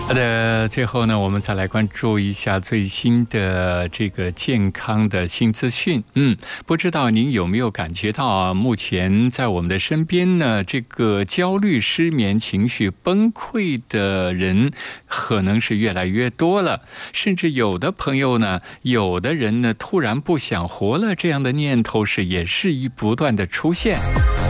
最后呢，我们再来关注一下最新的这个健康的新资讯。不知道您有没有感觉到啊，目前在我们的身边呢，这个焦虑、失眠、情绪崩溃的人可能是越来越多了，甚至有的朋友呢，有的人呢，突然不想活了，这样的念头也是不断的出现。